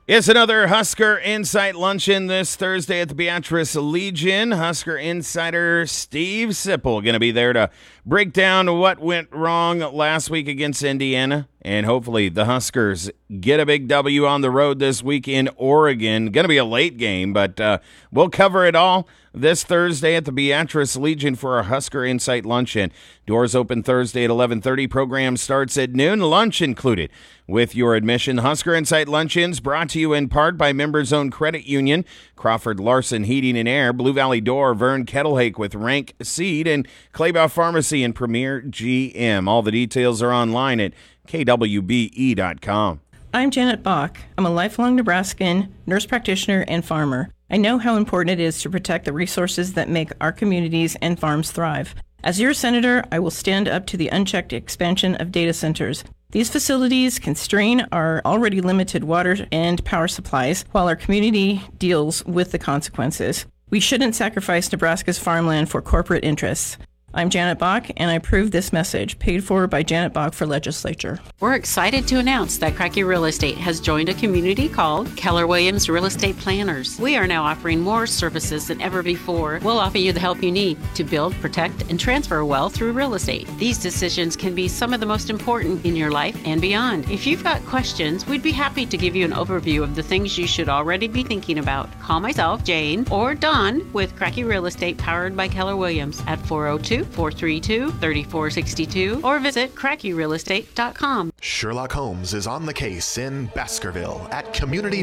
It's another Husker Insight Luncheon this Thursday at the Beatrice Legion. Husker Insider Steve Sipple going to be there to break down what went wrong last week against Indiana. And hopefully the Huskers get a big W on the road this week in Oregon. Going to be a late game, but we'll cover it all this Thursday at the Beatrice Legion for our Husker Insight Luncheon. Doors open Thursday at 11:30. Program starts at noon. Lunch included with your admission. Husker Insight Luncheons brought to you in part by Members Owned Credit Union, Crawford Larson Heating and Air, Blue Valley Door, Vern Kettlehake with Rank Seed, and Claybough Pharmacy and Premier GM. All the details are online at kwbe.com. I'm Janet Bach. I'm a lifelong Nebraskan, nurse practitioner, and farmer. I know how important it is to protect the resources that make our communities and farms thrive. As your senator, I will stand up to the unchecked expansion of data centers. These facilities can strain our already limited water and power supplies while our community deals with the consequences. We shouldn't sacrifice Nebraska's farmland for corporate interests. I'm Janet Bach, and I approve this message, paid for by Janet Bach for legislature. We're excited to announce that Cracky Real Estate has joined a community called Keller Williams Real Estate Planners. We are now offering more services than ever before. We'll offer you the help you need to build, protect, and transfer wealth through real estate. These decisions can be some of the most important in your life and beyond. If you've got questions, we'd be happy to give you an overview of the things you should already be thinking about. Call myself, Jane, or Don with Cracky Real Estate powered by Keller Williams at 402-432-3462 or visit crackyrealestate.com. Sherlock Holmes is on the case in Baskerville at Community